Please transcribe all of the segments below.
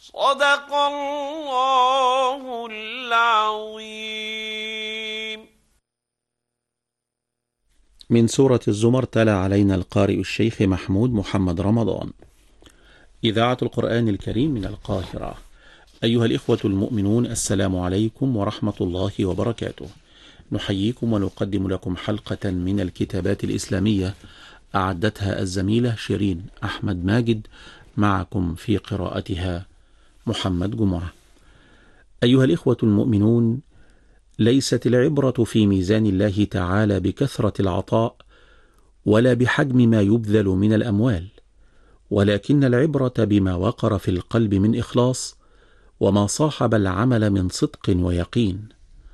صدق الله العظيم. من سورة الزمر تلا علينا القارئ الشيخ محمود محمد رمضان. إذاعة القرآن الكريم من القاهرة. أيها الإخوة المؤمنون، السلام عليكم ورحمة الله وبركاته. نحييكم ونقدم لكم حلقة من الكتابات الإسلامية أعدتها الزميلة شيرين أحمد ماجد، معكم في قراءتها محمد جمعة. أيها الإخوة المؤمنون، ليست العبرة في ميزان الله تعالى بكثرة العطاء ولا بحجم ما يبذل من الأموال، ولكن العبرة بما وقر في القلب من إخلاص وما صاحب العمل من صدق ويقين.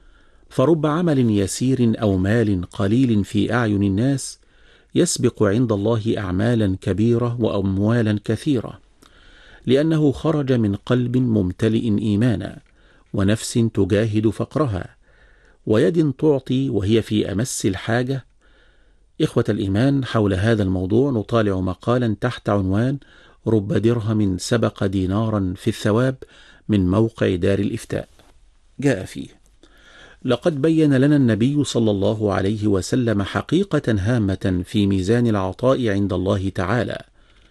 فرب عمل يسير أو مال قليل في أعين الناس يسبق عند الله أعمالا كبيرة وأموالا كثيرة، لأنه خرج من قلب ممتلئ إيمانا، ونفس تجاهد فقرها، ويد تعطي وهي في أمس الحاجة. إخوة الإيمان، حول هذا الموضوع نطالع مقالا تحت عنوان رب درهم سبق دينارا في الثواب من موقع دار الإفتاء. جاء فيه: لقد بين لنا النبي صلى الله عليه وسلم حقيقة هامة في ميزان العطاء عند الله تعالى،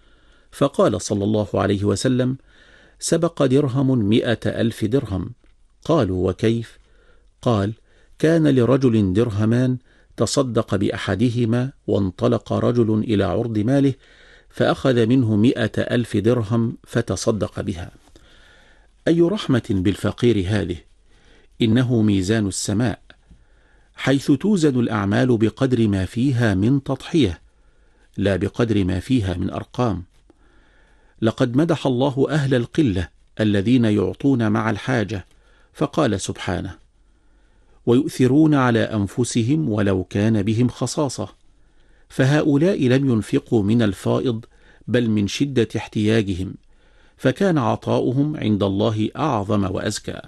فقال صلى الله عليه وسلم: سبق درهم 100,000 درهم. قالوا: وكيف؟ قال: كان لرجل درهمان، تصدق بأحدهما، وانطلق رجل إلى عرض ماله فأخذ منه 100,000 درهم فتصدق بها. أي رحمة بالفقير هذه! إنه ميزان السماء، حيث توزن الأعمال بقدر ما فيها من تضحية، لا بقدر ما فيها من أرقام. لقد مدح الله أهل القلة الذين يعطون مع الحاجة، فقال سبحانه: ويؤثرون على أنفسهم ولو كان بهم خصاصة. فهؤلاء لم ينفقوا من الفائض، بل من شدة احتياجهم، فكان عطاؤهم عند الله أعظم وأزكى.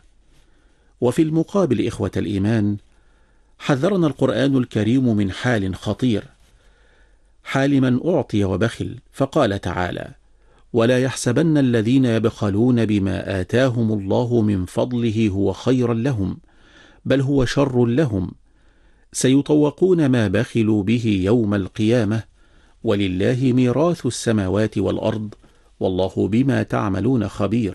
وفي المقابل إخوة الإيمان، حذرنا القرآن الكريم من حال خطير، حال من أعطي وبخل، فقال تعالى: ولا يحسبن الذين يبخلون بما آتاهم الله من فضله هو خيرا لهم، بل هو شر لهم، سيطوقون ما بخلوا به يوم القيامة، ولله ميراث السماوات والأرض، والله بما تعملون خبير.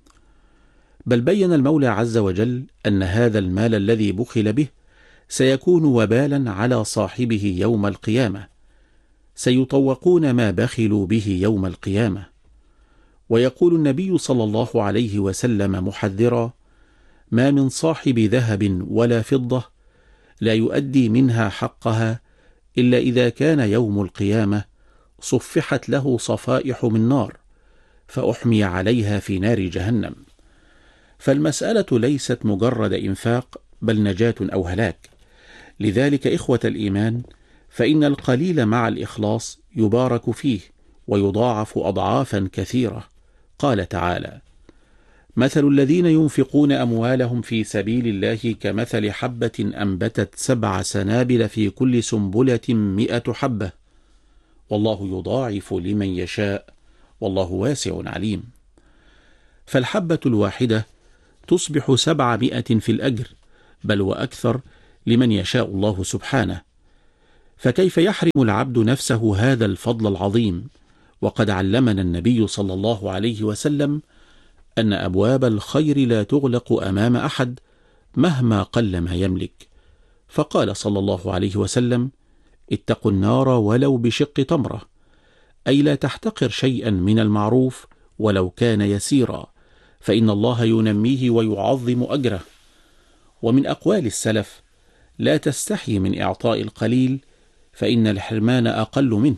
بل بين المولى عز وجل أن هذا المال الذي بخل به سيكون وبالا على صاحبه يوم القيامة، سيطوقون ما بخلوا به يوم القيامة. ويقول النبي صلى الله عليه وسلم محذرا: ما من صاحب ذهب ولا فضة لا يؤدي منها حقها إلا إذا كان يوم القيامة صفحت له صفائح من نار، فأحمي عليها في نار جهنم. فالمسألة ليست مجرد إنفاق، بل نجاة أو هلاك. لذلك إخوة الإيمان، فإن القليل مع الإخلاص يبارك فيه ويضاعف أضعافا كثيرة. قال تعالى: مثل الذين ينفقون أموالهم في سبيل الله كمثل حبة أنبتت 7 سنابل في كل سنبلة 100 حبة، والله يضاعف لمن يشاء، والله واسع عليم. فالحبة الواحدة تصبح 700 في الأجر، بل وأكثر لمن يشاء الله سبحانه. فكيف يحرم العبد نفسه هذا الفضل العظيم؟ وقد علمنا النبي صلى الله عليه وسلم أن أبواب الخير لا تغلق أمام أحد مهما قل ما يملك، فقال صلى الله عليه وسلم: اتقوا النار ولو بشق تمرة، أي لا تحتقر شيئا من المعروف ولو كان يسيرا، فإن الله ينميه ويعظم أجره. ومن أقوال السلف: لا تستحي من إعطاء القليل، فإن الحرمان أقل منه.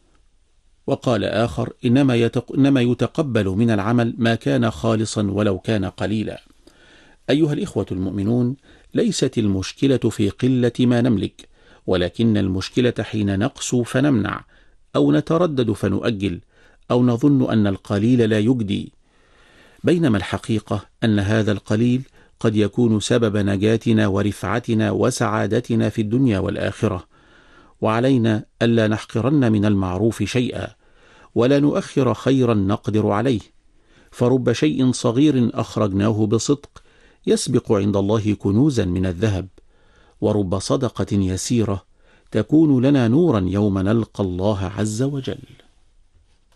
وقال آخر: إنما يتقبل من العمل ما كان خالصا ولو كان قليلا. أيها الإخوة المؤمنون، ليست المشكلة في قلة ما نملك، ولكن المشكلة حين نقسو فنمنع، أو نتردد فنؤجل، أو نظن أن القليل لا يجدي، بينما الحقيقة أن هذا القليل قد يكون سبب نجاتنا ورفعتنا وسعادتنا في الدنيا والآخرة. وعلينا ألا نحقرن من المعروف شيئا، ولا نؤخر خيرا نقدر عليه، فرب شيء صغير أخرجناه بصدق يسبق عند الله كنوزا من الذهب، ورب صدقة يسيرة تكون لنا نورا يوم نلقى الله عز وجل.